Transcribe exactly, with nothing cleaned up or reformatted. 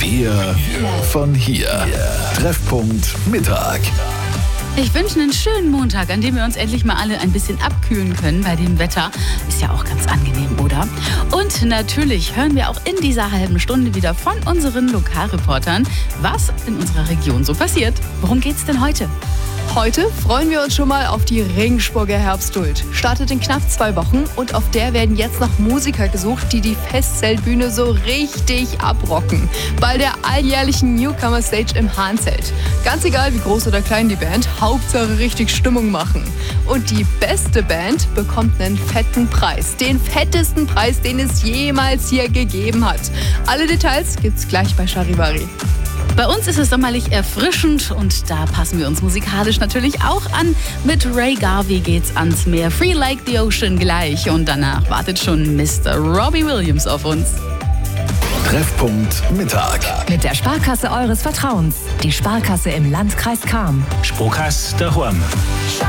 Wir von hier. Treffpunkt Mittag. Ich wünsche einen schönen Montag, an dem wir uns endlich mal alle ein bisschen abkühlen können bei dem Wetter. Ist ja auch ganz angenehm, oder? Und natürlich hören wir auch in dieser halben Stunde wieder von unseren Lokalreportern, was in unserer Region so passiert. Worum geht's denn heute? Heute freuen wir uns schon mal auf die Regensburger Herbstduld. Startet in knapp zwei Wochen und auf der werden jetzt noch Musiker gesucht, die die Festzeltbühne so richtig abrocken. Bei der alljährlichen Newcomer Stage im Hahnzelt. Ganz egal, wie groß oder klein die Band, Hauptsache richtig Stimmung machen. Und die beste Band bekommt einen fetten Preis. Den fettesten Preis, den es jemals hier gegeben hat. Alle Details gibt's gleich bei Charivari. Bei uns ist es sommerlich erfrischend und da passen wir uns musikalisch natürlich auch an. Mit Ray Garvey geht's ans Meer. Free Like the Ocean gleich und danach wartet schon Mister Robbie Williams auf uns. Treffpunkt Mittag. Mit der Sparkasse eures Vertrauens. Die Sparkasse im Landkreis Cham. Sparkasse daheim.